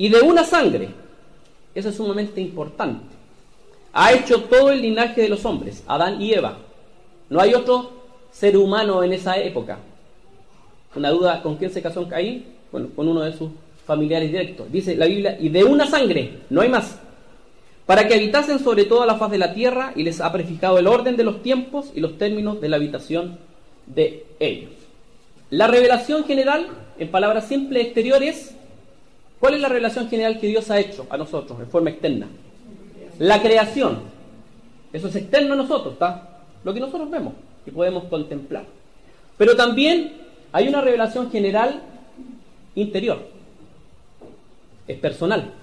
y de una sangre, eso es sumamente importante, ha hecho todo el linaje de los hombres, Adán y Eva. No hay otro ser humano en esa época. Una duda, ¿con quién se casó Caín? Bueno, con uno de sus familiares directos. Dice la Biblia, y de una sangre, no hay más, para que habitasen sobre toda la faz de la tierra, y les ha prefijado el orden de los tiempos y los términos de la habitación de ellos. La revelación general, en palabras simples exteriores, ¿cuál es la revelación general que Dios ha hecho a nosotros en forma externa? La creación. Eso es externo a nosotros, ¿está? Lo que nosotros vemos, que podemos contemplar. Pero también hay una revelación general interior. Es personal.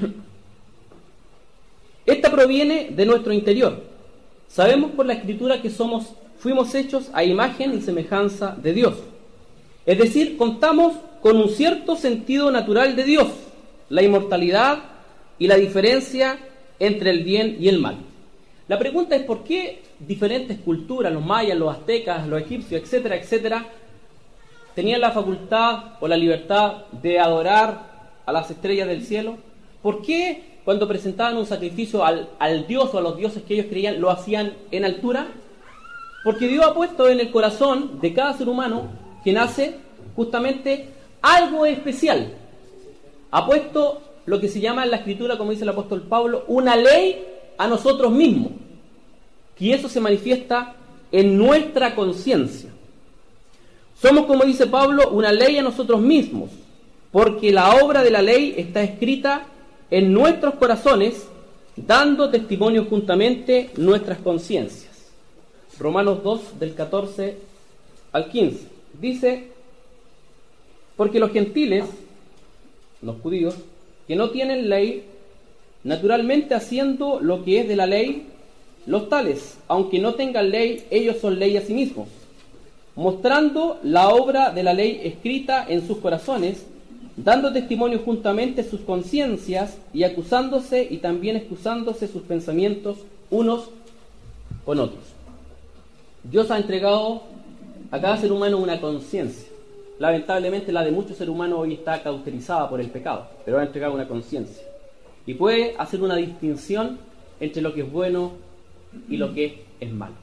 Esta proviene de nuestro interior. Sabemos por la Escritura que fuimos hechos a imagen y semejanza de Dios. Es decir, contamos con un cierto sentido natural de Dios, la inmortalidad y la diferencia entre el bien y el mal. La pregunta es por qué diferentes culturas, los mayas, los aztecas, los egipcios, etcétera, etcétera, tenían la facultad o la libertad de adorar a las estrellas del cielo. ¿Por qué cuando presentaban un sacrificio al dios o a los dioses que ellos creían, lo hacían en altura? Porque Dios ha puesto en el corazón de cada ser humano que nace justamente algo especial. Ha puesto lo que se llama en la Escritura, como dice el apóstol Pablo, una ley a nosotros mismos. Y eso se manifiesta en nuestra conciencia. Somos, como dice Pablo, una ley a nosotros mismos, porque la obra de la ley está escrita en nuestros corazones, dando testimonio juntamente nuestras conciencias. Romanos 2, del 14 al 15. Dice, porque los gentiles, los judíos, que no tienen ley, naturalmente haciendo lo que es de la ley, los tales, aunque no tengan ley, ellos son ley a sí mismos, mostrando la obra de la ley escrita en sus corazones, dando testimonio juntamente sus conciencias y acusándose y también excusándose sus pensamientos unos con otros. Dios ha entregado a cada ser humano una conciencia. Lamentablemente la de muchos seres humanos hoy está cauterizada por el pecado, pero ha entregado una conciencia. Y puede hacer una distinción entre lo que es bueno y lo que es malo.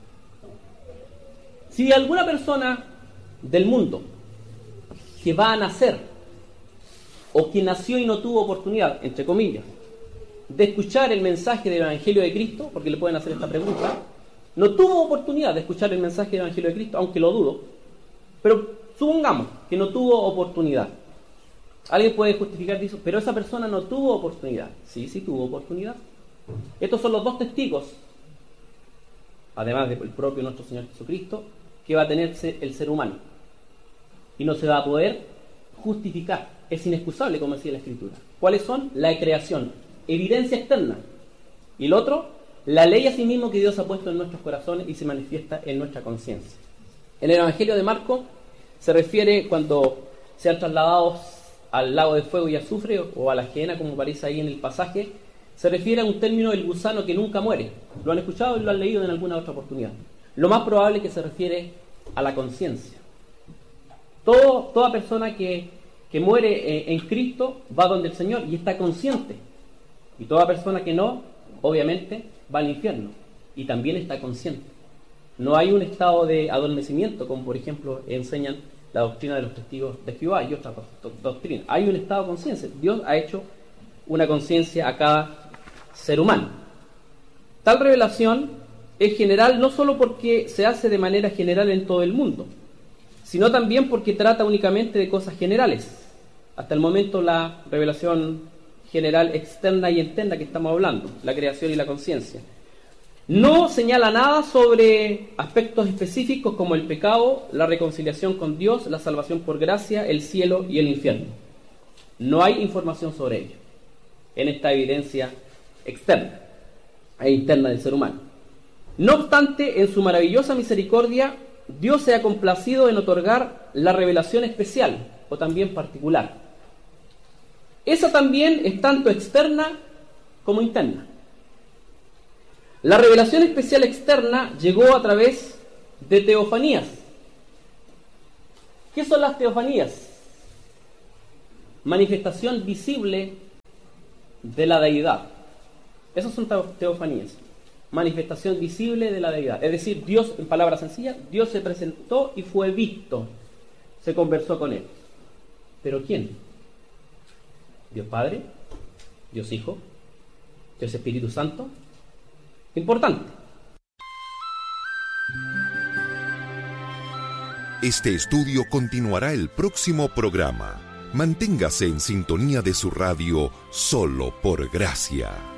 Si alguna persona del mundo que va a nacer, o que nació y no tuvo oportunidad, entre comillas, de escuchar el mensaje del Evangelio de Cristo, porque le pueden hacer esta pregunta, no tuvo oportunidad de escuchar el mensaje del Evangelio de Cristo, aunque lo dudo, pero supongamos que no tuvo oportunidad. Alguien puede justificar eso, pero esa persona no tuvo oportunidad. Sí tuvo oportunidad. Estos son los dos testigos, además del propio nuestro Señor Jesucristo, que va a tener el ser humano. Y no se va a poder justificar. Es inexcusable, como decía la Escritura. ¿Cuáles son? La creación, evidencia externa. Y el otro, la ley a sí mismo que Dios ha puesto en nuestros corazones y se manifiesta en nuestra conciencia. En el Evangelio de Marcos se refiere cuando sean trasladados al lago de fuego y azufre o a la gehenna, como aparece ahí en el pasaje, se refiere a un término del gusano que nunca muere. Lo han escuchado y lo han leído en alguna otra oportunidad. Lo más probable es que se refiere a la conciencia. Toda persona que muere en Cristo va donde el Señor y está consciente. Y toda persona que no, obviamente, va al infierno y también está consciente. No hay un estado de adormecimiento, como por ejemplo enseñan la doctrina de los testigos de Jehová y otras doctrinas. Hay un estado de conciencia. Dios ha hecho una conciencia a cada ser humano. Tal revelación es general no solo porque se hace de manera general en todo el mundo, sino también porque trata únicamente de cosas generales. Hasta el momento la revelación general externa y interna que estamos hablando, la creación y la conciencia, no señala nada sobre aspectos específicos como el pecado, la reconciliación con Dios, la salvación por gracia, el cielo y el infierno. No hay información sobre ello en esta evidencia externa e interna del ser humano. No obstante, en su maravillosa misericordia, Dios se ha complacido en otorgar la revelación especial o también particular. Esa también es tanto externa como interna. La revelación especial externa llegó a través de teofanías. ¿Qué son las teofanías? Manifestación visible de la deidad. Esas son teofanías, manifestación visible de la deidad. Es decir, Dios, en palabras sencillas, Dios se presentó y fue visto, se conversó con él. ¿Pero quién? ¿Dios Padre? ¿Dios Hijo? ¿Dios Espíritu Santo? Importante. Este estudio continuará el próximo programa. Manténgase en sintonía de su radio Solo por Gracia.